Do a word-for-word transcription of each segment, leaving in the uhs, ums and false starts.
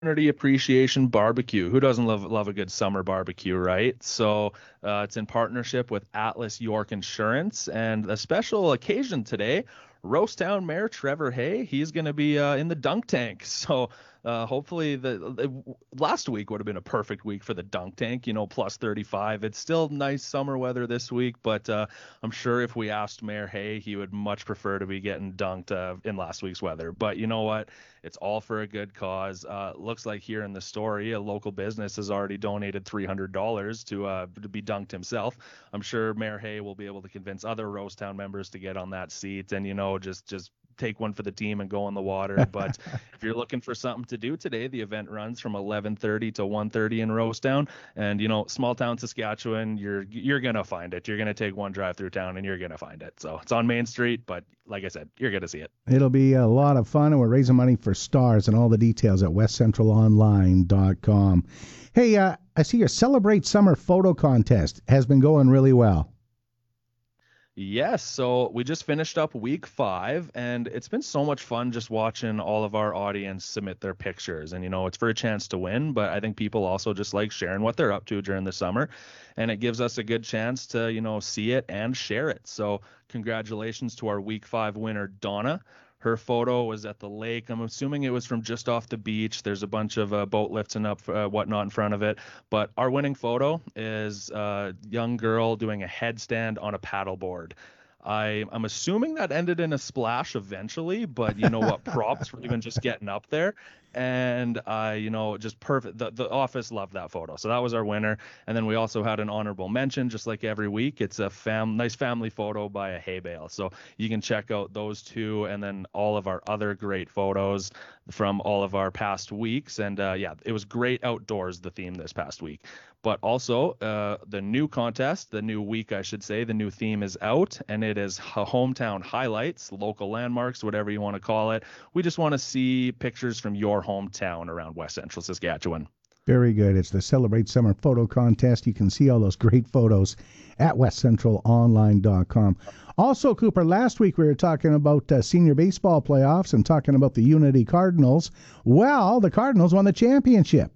Community Appreciation Barbecue. Who doesn't love love a good summer barbecue, right? So uh, it's in partnership with Atlas York Insurance, and a special occasion today. Roast Town Mayor Trevor Hay, he's going to be uh, in the dunk tank. So uh, hopefully the, the last week would have been a perfect week for the dunk tank, you know, plus thirty-five. It's still nice summer weather this week, but uh, I'm sure if we asked Mayor Hay, he would much prefer to be getting dunked uh, in last week's weather. But you know what? It's all for a good cause. Uh, looks like here in the story, a local business has already donated three hundred dollars to uh, to be dunked himself. I'm sure Mayor Hay will be able to convince other Rose Town members to get on that seat and, you know, just just take one for the team and go in the water. But if you're looking for something to do today, the event runs from eleven thirty to one thirty in Rosetown. And, you know, small town Saskatchewan, you're you're going to find it. You're going to take one drive through town and you're going to find it. So it's on Main Street, but like I said, you're going to see it. It'll be a lot of fun, and we're raising money for STARS, and all the details at west central online dot com. Hey, uh, I see your Celebrate Summer photo contest has been going really well. Yes, so we just finished up week five, and it's been so much fun just watching all of our audience submit their pictures. And, you know, it's for a chance to win, but I think people also just like sharing what they're up to during the summer, and it gives us a good chance to, you know, see it and share it. So congratulations to our week five winner, Donna. Her photo was at the lake. I'm assuming it was from just off the beach. There's a bunch of uh, boat lifting up, uh, whatnot in front of it. But our winning photo is a young girl doing a headstand on a paddleboard. I, I'm assuming that ended in a splash eventually, but you know what? Props for even just getting up there. And, uh, you know, just perfect. The, the office loved that photo. So that was our winner. And then we also had an honorable mention, just like every week. It's a fam- nice family photo by a hay bale. So you can check out those two and then all of our other great photos from all of our past weeks. And, uh, yeah, it was great outdoors, the theme this past week. But also uh, the new contest, the new week, I should say, the new theme is out, and it is hometown highlights, local landmarks, whatever you want to call it. We just want to see pictures from your hometown around West Central Saskatchewan. Very good. It's the Celebrate Summer photo contest. You can see all those great photos at west central online dot com. Also, Cooper, last week we were talking about uh, senior baseball playoffs and talking about the Unity Cardinals. Well, the Cardinals won the championship.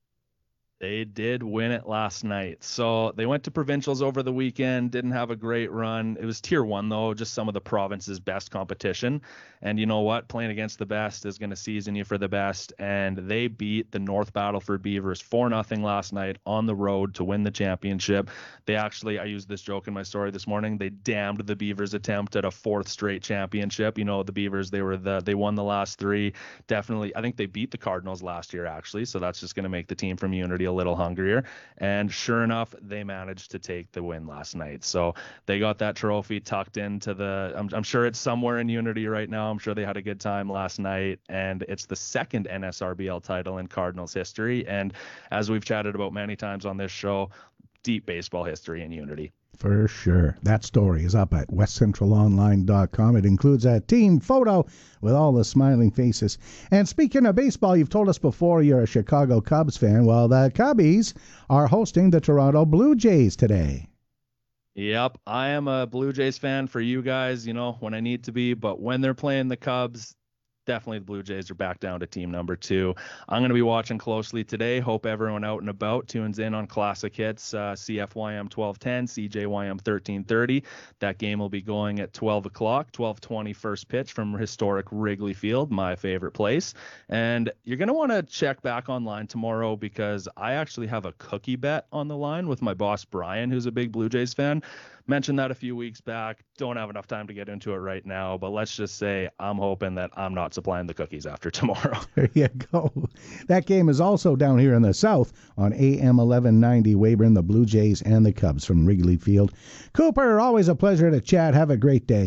They did win it last night. So they went to provincials over the weekend, didn't have a great run. It was tier one, though, just some of the province's best competition. And you know what? Playing against the best is going to season you for the best. And they beat the North Battleford Beavers four nothing last night on the road to win the championship. They actually, I used this joke in my story this morning, they damned the Beavers' attempt at a fourth straight championship. You know, the Beavers, they were the, they won the last three. Definitely, I think they beat the Cardinals last year, actually. So that's just going to make the team from Unity a little hungrier, and sure enough, they managed to take the win last night. So they got that trophy tucked into the I'm, I'm sure it's somewhere in Unity right now. I'm sure they had a good time last night, and it's the second N S R B L title in Cardinals history, and as we've chatted about many times on this show, deep baseball history in Unity. For sure. That story is up at west central online dot com. It includes a team photo with all the smiling faces. And speaking of baseball, you've told us before you're a Chicago Cubs fan. Well, the Cubbies are hosting the Toronto Blue Jays today. Yep, I am a Blue Jays fan for you guys, you know, when I need to be. But when they're playing the Cubs, definitely the Blue Jays are back down to team number two. I'm going to be watching closely today. Hope everyone out and about tunes in on Classic Hits, uh, C F Y M twelve ten, C J Y M thirteen thirty. That game will be going at twelve o'clock, twelve twenty first pitch from historic Wrigley Field, my favorite place. And you're going to want to check back online tomorrow because I actually have a cookie bet on the line with my boss, Brian, who's a big Blue Jays fan. Mentioned that a few weeks back. Don't have enough time to get into it right now, but let's just say I'm hoping that I'm not supplying the cookies after tomorrow. There you go. That game is also down here in the south on A M eleven ninety Weyburn, the Blue Jays and the Cubs from Wrigley Field. Cooper, always a pleasure to chat. Have a great day.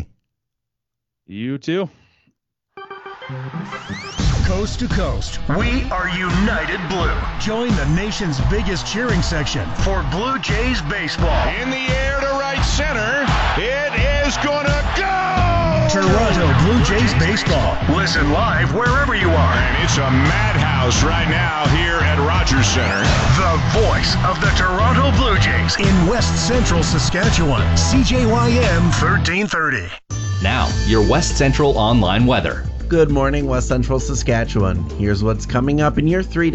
You too. Coast to coast, we are United Blue. Join the nation's biggest cheering section for Blue Jays baseball. In the air to right center, it is gonna go! Toronto Blue Jays baseball. Listen live wherever you are. And it's a madhouse right now here at Rogers Center. The voice of the Toronto Blue Jays in West Central Saskatchewan. C J Y M thirteen thirty. Now, your West Central online weather. Good morning, West Central Saskatchewan. Here's what's coming up in your three